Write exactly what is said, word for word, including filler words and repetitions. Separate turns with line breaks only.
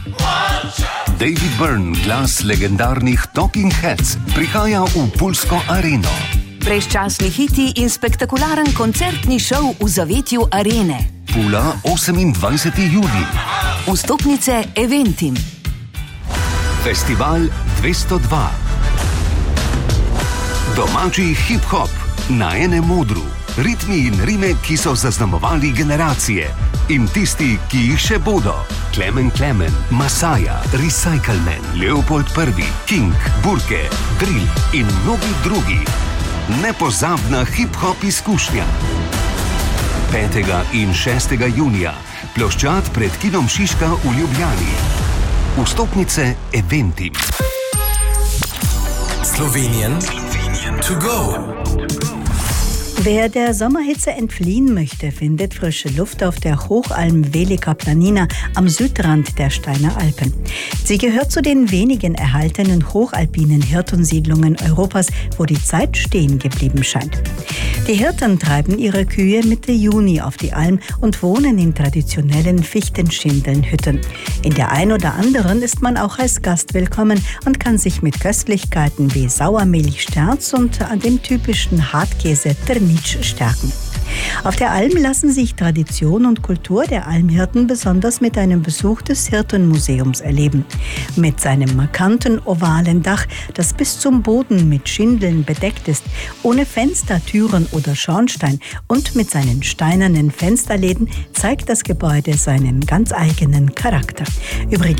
David Byrne, glas legendarnih Talking Heads, prihaja v Pulsko areno.
Brezčasni hiti in spektakularen koncertni šov v zavetju arene.
Pula, osemindvajseti julij.
Vstopnice Eventim.
Festival dvesto dva. Domači hip-hop na enem modru. Ritmi in rime, ki so zaznamovali generacije. In tisti, ki jih še bodo. Klemen Klemen, Masaja, Recycleman, Leopold Prvi, King, Burke, Drill in mnogi drugi. Nepozabna hip-hop izkušnja. petega in šestega junija. Ploščad pred kinom Šiška v Ljubljani. Vstopnice Eventim.
Slowenien to go.
Wer der Sommerhitze entfliehen möchte, findet frische Luft auf der Hochalm Velika Planina am Südrand der Steiner Alpen. Sie gehört zu den wenigen erhaltenen hochalpinen Hirtensiedlungen Europas, wo die Zeit stehen geblieben scheint. Die Hirten treiben ihre Kühe Mitte Juni auf die Alm und wohnen in traditionellen Fichtenschindelnhütten. In der ein oder anderen ist man auch als Gast willkommen und kann sich mit Köstlichkeiten wie Sauermilchsterz und an dem typischen Hartkäse Trnitsch stärken. Auf der Alm lassen sich Tradition und Kultur der Almhirten besonders mit einem Besuch des Hirtenmuseums erleben. Mit seinem markanten ovalen Dach, das bis zum Boden mit Schindeln bedeckt ist, ohne Fenster, Türen oder Schornstein und mit seinen steinernen Fensterläden zeigt das Gebäude seinen ganz eigenen Charakter. Übrigens